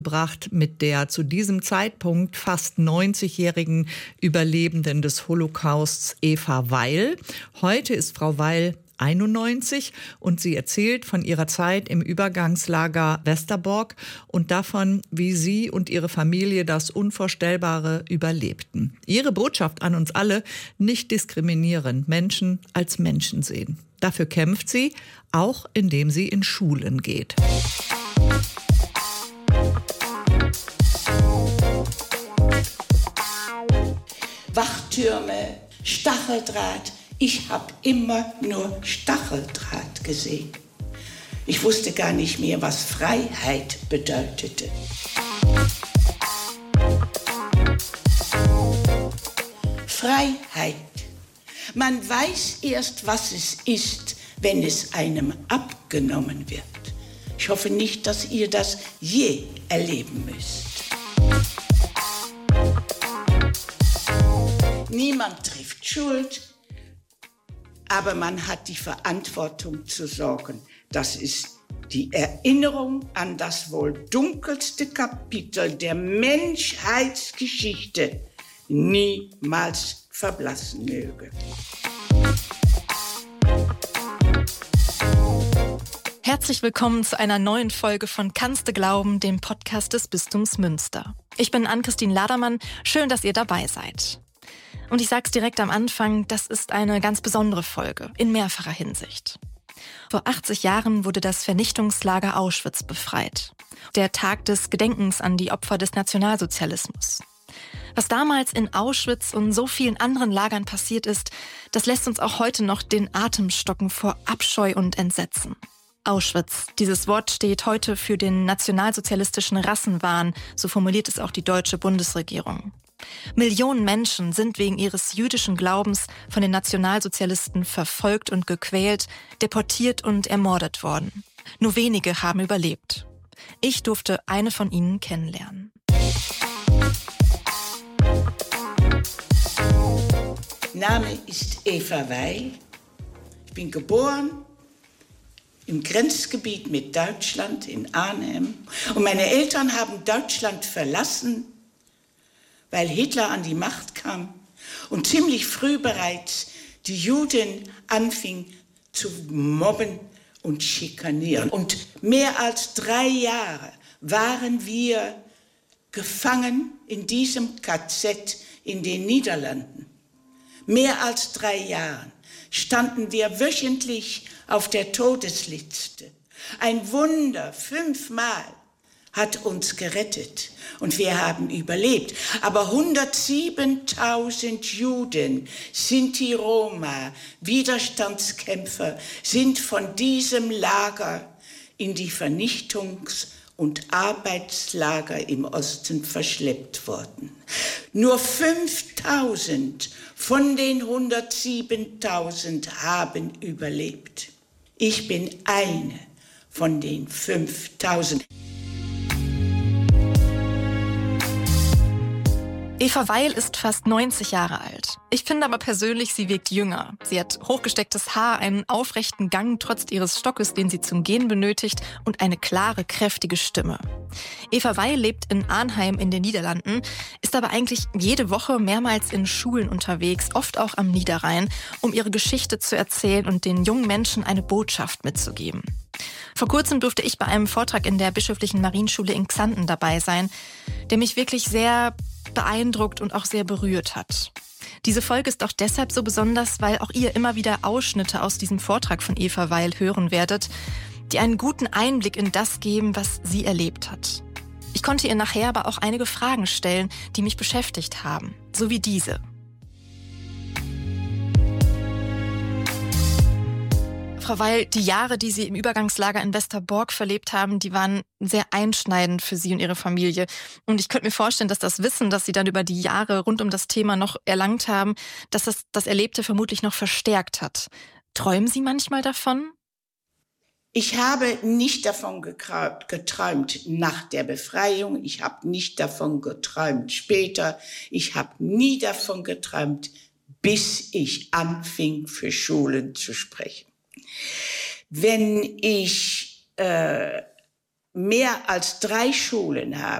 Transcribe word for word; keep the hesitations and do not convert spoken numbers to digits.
gebracht mit der zu diesem Zeitpunkt fast neunzigjährigen Überlebenden des Holocausts Eva Weil. Heute ist Frau Weil einundneunzig und sie erzählt von ihrer Zeit im Übergangslager Westerbork und davon, wie sie und ihre Familie das Unvorstellbare überlebten. Ihre Botschaft an uns alle: nicht diskriminieren, Menschen als Menschen sehen. Dafür kämpft sie, auch indem sie in Schulen geht. Wachtürme, Stacheldraht. Ich habe immer nur Stacheldraht gesehen. Ich wusste gar nicht mehr, was Freiheit bedeutete. Freiheit. Man weiß erst, was es ist, wenn es einem abgenommen wird. Ich hoffe nicht, dass ihr das je erleben müsst. Niemand trifft Schuld, aber man hat die Verantwortung zu sorgen, dass es die Erinnerung an das wohl dunkelste Kapitel der Menschheitsgeschichte niemals verblassen möge. Herzlich willkommen zu einer neuen Folge von Kannste glauben, dem Podcast des Bistums Münster. Ich bin Ann-Christine Ladermann, schön, dass ihr dabei seid. Und ich sag's direkt am Anfang, das ist eine ganz besondere Folge, in mehrfacher Hinsicht. Vor achtzig Jahren wurde das Vernichtungslager Auschwitz befreit. Der Tag des Gedenkens an die Opfer des Nationalsozialismus. Was damals in Auschwitz und so vielen anderen Lagern passiert ist, das lässt uns auch heute noch den Atem stocken vor Abscheu und Entsetzen. Auschwitz, dieses Wort steht heute für den nationalsozialistischen Rassenwahn, so formuliert es auch die deutsche Bundesregierung. Millionen Menschen sind wegen ihres jüdischen Glaubens von den Nationalsozialisten verfolgt und gequält, deportiert und ermordet worden. Nur wenige haben überlebt. Ich durfte eine von ihnen kennenlernen. Name ist Eva Weil. Ich bin geboren im Grenzgebiet mit Deutschland in Arnhem. Und meine Eltern haben Deutschland verlassen, weil Hitler an die Macht kam und ziemlich früh bereits die Juden anfing zu mobben und schikanieren. Und mehr als drei Jahre waren wir gefangen in diesem K Z in den Niederlanden. Mehr als drei Jahre standen wir wöchentlich auf der Todesliste. Ein Wunder, fünfmal hat uns gerettet und wir haben überlebt. Aber hundertsiebentausend Juden, Sinti, Roma, Widerstandskämpfer sind von diesem Lager in die Vernichtungs- und Arbeitslager im Osten verschleppt worden. Nur fünftausend von den hundertsiebentausend haben überlebt. Ich bin eine von den fünftausend. Eva Weil ist fast neunzig Jahre alt. Ich finde aber persönlich, sie wirkt jünger. Sie hat hochgestecktes Haar, einen aufrechten Gang trotz ihres Stockes, den sie zum Gehen benötigt, und eine klare, kräftige Stimme. Eva Weil lebt in Arnhem in den Niederlanden, ist aber eigentlich jede Woche mehrmals in Schulen unterwegs, oft auch am Niederrhein, um ihre Geschichte zu erzählen und den jungen Menschen eine Botschaft mitzugeben. Vor kurzem durfte ich bei einem Vortrag in der Bischöflichen Marienschule in Xanten dabei sein, der mich wirklich sehr beeindruckt und auch sehr berührt hat. Diese Folge ist auch deshalb so besonders, weil auch ihr immer wieder Ausschnitte aus diesem Vortrag von Eva Weil hören werdet, die einen guten Einblick in das geben, was sie erlebt hat. Ich konnte ihr nachher aber auch einige Fragen stellen, die mich beschäftigt haben, so wie diese. Frau Weil, die Jahre, die Sie im Übergangslager in Westerbork verlebt haben, die waren sehr einschneidend für Sie und Ihre Familie. Und ich könnte mir vorstellen, dass das Wissen, das Sie dann über die Jahre rund um das Thema noch erlangt haben, dass das das Erlebte vermutlich noch verstärkt hat. Träumen Sie manchmal davon? Ich habe nicht davon geträumt nach der Befreiung. Ich habe nicht davon geträumt später. Ich habe nie davon geträumt, bis ich anfing, für Schulen zu sprechen. Wenn ich äh, mehr als drei Schulen haben.